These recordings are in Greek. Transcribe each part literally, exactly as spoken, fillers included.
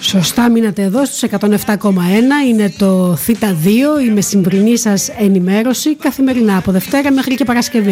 Σωστά μείνατε εδώ στους εκατόν επτά κόμμα ένα, είναι το Θήτα δύο, η μεσημβρινή σας ενημέρωση καθημερινά από Δευτέρα μέχρι και Παρασκευή.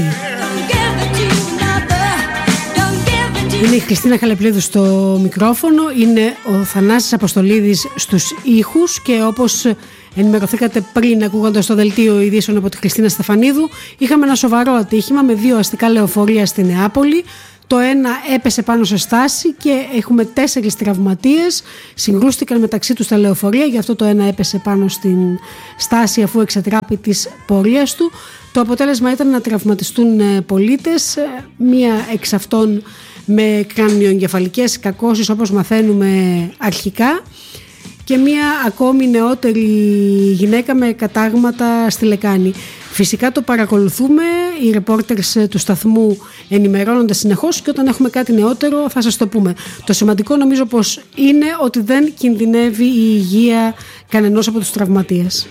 Είναι η Χριστίνα Χαλεπλίδου στο μικρόφωνο, είναι ο Θανάσης Αποστολίδης στους ήχους και όπως ενημερωθήκατε πριν ακούγοντας το δελτίο ειδήσεων από τη Χριστίνα Στεφανίδου, είχαμε ένα σοβαρό ατύχημα με δύο αστικά λεωφορεία στη Νεάπολη. Το ένα έπεσε πάνω σε στάση και έχουμε τέσσερις τραυματίες. Συγκρούστηκαν μεταξύ τους τα λεωφορεία, γι' αυτό το ένα έπεσε πάνω στην στάση αφού εξετράπη της πορείας του. Το αποτέλεσμα ήταν να τραυματιστούν πολίτες, μία εξ αυτών με κρανιοεγκεφαλικές κακώσεις όπως μαθαίνουμε αρχικά και μία ακόμη νεότερη γυναίκα με κατάγματα στη λεκάνη. Φυσικά το παρακολουθούμε, οι ρεπόρτερς του σταθμού ενημερώνονται συνεχώς και όταν έχουμε κάτι νεότερο θα σας το πούμε. Το σημαντικό νομίζω πως είναι ότι δεν κινδυνεύει η υγεία κανενός από τους τραυματίες.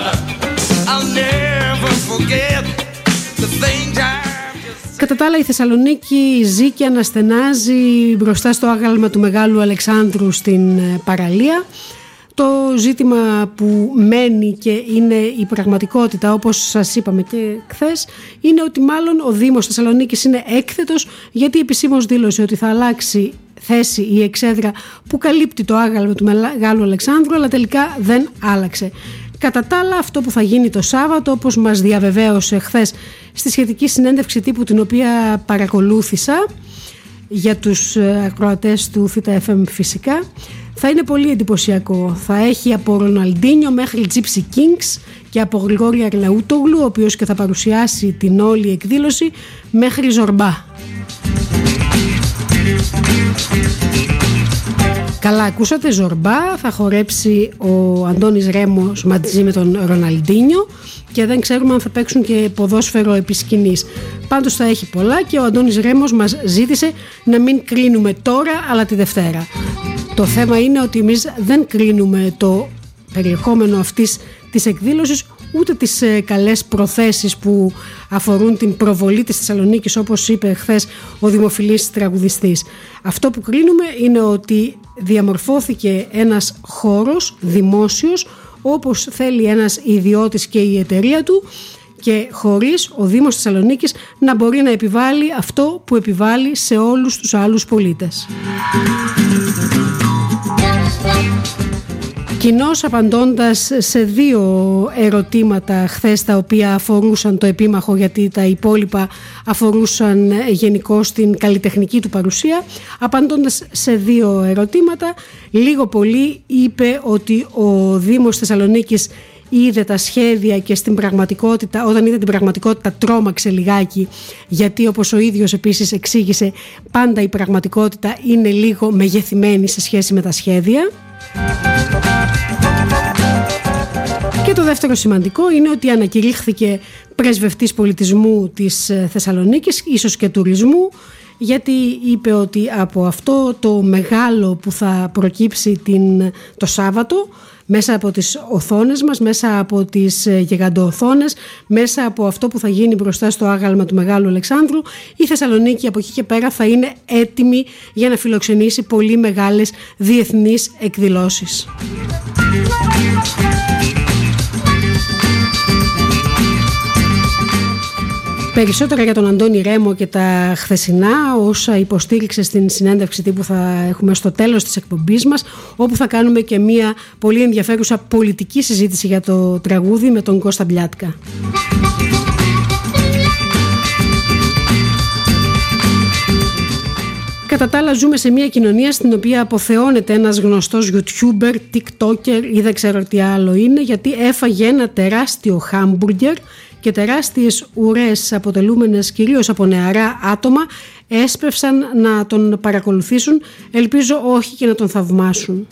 Κατά τα άλλα η Θεσσαλονίκη ζει και αναστενάζει μπροστά στο άγαλμα του Μεγάλου Αλεξάνδρου στην παραλία. Το ζήτημα που μένει και είναι η πραγματικότητα, όπως σας είπαμε και χθες, είναι ότι μάλλον ο Δήμος Θεσσαλονίκης είναι έκθετος, γιατί επισήμως δήλωσε ότι θα αλλάξει θέση η εξέδρα που καλύπτει το άγαλμα του Μεγάλου Αλεξάνδρου, αλλά τελικά δεν άλλαξε. Κατά τα άλλα, αυτό που θα γίνει το Σάββατο, όπως μας διαβεβαίωσε χθες στη σχετική συνέντευξη τύπου την οποία παρακολούθησα για τους ακροατές του Θήτα εφ εμ φυσικά, θα είναι πολύ εντυπωσιακό. Θα έχει από Ροναλντίνιο μέχρι Gypsy Kings και από Γρηγόρη Αρναούτογλου, ο οποίος και θα παρουσιάσει την όλη εκδήλωση, μέχρι Ζορμπά. Καλά ακούσατε, Ζορμπά, θα χορέψει ο Αντώνης Ρέμος μαζί με τον Ροναλντίνιο και δεν ξέρουμε αν θα παίξουν και ποδόσφαιρο επί σκηνής. Πάντως θα έχει πολλά και ο Αντώνης Ρέμος μας ζήτησε να μην κρίνουμε τώρα αλλά τη Δευτέρα. Το θέμα είναι ότι εμείς δεν κρίνουμε το περιεχόμενο αυτής της εκδήλωσης ούτε τις ε, καλές προθέσεις που αφορούν την προβολή της Θεσσαλονίκης, όπως είπε χθες ο δημοφιλής τραγουδιστής. Αυτό που κρίνουμε είναι ότι διαμορφώθηκε ένας χώρος δημόσιος όπως θέλει ένας ιδιώτης και η εταιρεία του και χωρίς ο Δήμος Θεσσαλονίκης να μπορεί να επιβάλλει αυτό που επιβάλλει σε όλους τους άλλους πολίτες. Κοινώς απαντώντας σε δύο ερωτήματα χθες τα οποία αφορούσαν το επίμαχο, γιατί τα υπόλοιπα αφορούσαν γενικώς την καλλιτεχνική του παρουσία, απαντώντας σε δύο ερωτήματα, λίγο πολύ είπε ότι ο Δήμος Θεσσαλονίκης είδε τα σχέδια και στην πραγματικότητα, όταν είδε την πραγματικότητα τρόμαξε λιγάκι, γιατί όπως ο ίδιος επίσης εξήγησε, πάντα η πραγματικότητα είναι λίγο μεγεθυμένη σε σχέση με τα σχέδια. Και το δεύτερο σημαντικό είναι ότι ανακηρύχθηκε πρεσβευτής πολιτισμού της Θεσσαλονίκης, ίσως και τουρισμού, γιατί είπε ότι από αυτό το μεγάλο που θα προκύψει την, το Σάββατο, μέσα από τις οθόνες μας, μέσα από τις γιγαντοοθόνες, μέσα από αυτό που θα γίνει μπροστά στο άγαλμα του Μεγάλου Αλεξάνδρου, η Θεσσαλονίκη από εκεί και πέρα θα είναι έτοιμη για να φιλοξενήσει πολύ μεγάλες διεθνείς εκδηλώσεις. Περισσότερα για τον Αντώνη Ρέμο και τα χθεσινά, όσα υποστήριξε στην συνέντευξη που θα έχουμε στο τέλος της εκπομπής μας, όπου θα κάνουμε και μια πολύ ενδιαφέρουσα πολιτική συζήτηση για το τραγούδι με τον Κώστα Μπλιάτκα. Κατά τα άλλα, ζούμε σε μια κοινωνία στην οποία αποθεώνεται ένας γνωστός YouTuber, TikToker ή δεν ξέρω τι άλλο είναι, γιατί έφαγε ένα τεράστιο χάμπουργκερ και τεράστιες ουρές αποτελούμενες κυρίως από νεαρά άτομα έσπευσαν να τον παρακολουθήσουν, ελπίζω όχι και να τον θαυμάσουν.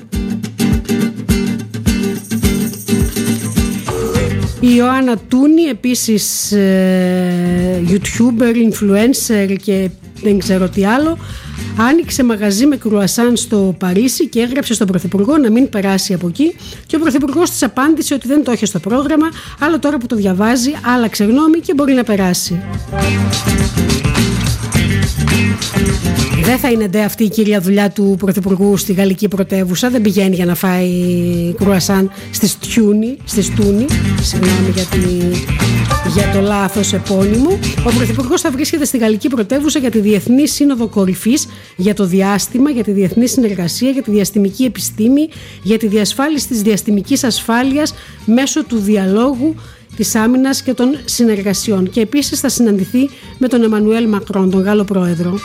Η Ιωάννα Τούνη, επίσης ε, YouTuber, influencer και δεν ξέρω τι άλλο, άνοιξε μαγαζί με κρουασάν στο Παρίσι και έγραψε στον Πρωθυπουργό να μην περάσει από εκεί και ο Πρωθυπουργός της απάντησε ότι δεν το είχε στο πρόγραμμα, αλλά τώρα που το διαβάζει άλλαξε γνώμη και μπορεί να περάσει. Δεν θα είναι ντε αυτή η κυρία δουλειά του Πρωθυπουργού στη γαλλική πρωτεύουσα. Δεν πηγαίνει για να φάει κρουασάν στη Στούνη, στη Στούνη, συγγνώμη για, τη, για το λάθος επώνυμο. Ο Πρωθυπουργός θα βρίσκεται στη γαλλική πρωτεύουσα για τη Διεθνή Σύνοδο Κορυφής για το διάστημα, για τη διεθνή συνεργασία, για τη διαστημική επιστήμη, για τη διασφάλιση της διαστημικής ασφάλειας μέσω του διαλόγου, της άμυνας και των συνεργασιών. Και επίσης θα συναντηθεί με τον Εμμανουέλ Μακρόν, τον Γάλλο πρόεδρο.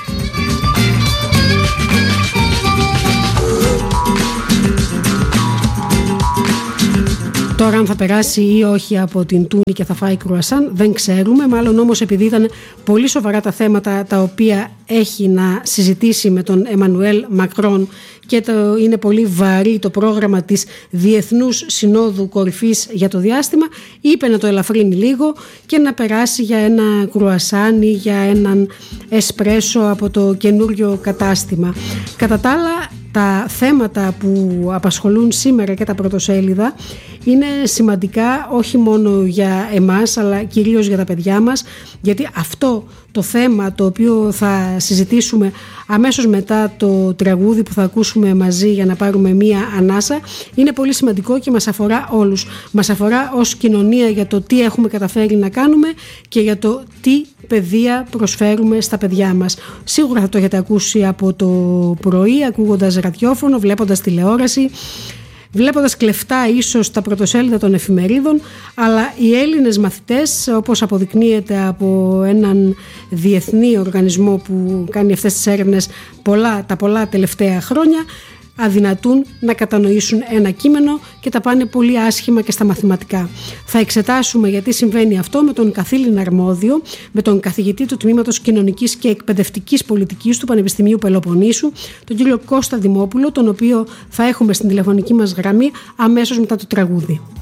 Τώρα αν θα περάσει ή όχι από την Τούνη και θα φάει κρουασάν δεν ξέρουμε, μάλλον όμως επειδή ήταν πολύ σοβαρά τα θέματα τα οποία έχει να συζητήσει με τον Εμμανουέλ Μακρόν και το, είναι πολύ βαρύ το πρόγραμμα της Διεθνούς Συνόδου Κορυφής για το διάστημα, είπε να το ελαφρύνει λίγο και να περάσει για ένα κρουασάν ή για έναν εσπρέσο από το καινούριο κατάστημα. Κατά τα άλλα, τα θέματα που απασχολούν σήμερα και τα πρωτοσέλιδα είναι σημαντικά όχι μόνο για εμάς αλλά κυρίως για τα παιδιά μας, γιατί αυτό το θέμα το οποίο θα συζητήσουμε αμέσως μετά το τραγούδι που θα ακούσουμε μαζί για να πάρουμε μία ανάσα είναι πολύ σημαντικό και μας αφορά όλους. Μας αφορά ως κοινωνία για το τι έχουμε καταφέρει να κάνουμε και για το τι παιδεία προσφέρουμε στα παιδιά μας. Σίγουρα θα το έχετε ακούσει από το πρωί, ακούγοντας ραδιόφωνο, βλέποντας τηλεόραση, βλέποντας κλεφτά ίσως τα πρωτοσέλιδα των εφημερίδων, αλλά οι Έλληνες μαθητές, όπως αποδεικνύεται από έναν διεθνή οργανισμό που κάνει αυτές τις έρευνες πολλά, τα πολλά τελευταία χρόνια, αδυνατούν να κατανοήσουν ένα κείμενο και τα πάνε πολύ άσχημα και στα μαθηματικά. Θα εξετάσουμε γιατί συμβαίνει αυτό με τον καθήλυν αρμόδιο, με τον καθηγητή του Τμήματος Κοινωνικής και Εκπαιδευτικής Πολιτικής του Πανεπιστημίου Πελοποννήσου, τον κύριο Κώστα Δημόπουλο, τον οποίο θα έχουμε στην τηλεφωνική μας γραμμή αμέσως μετά το τραγούδι.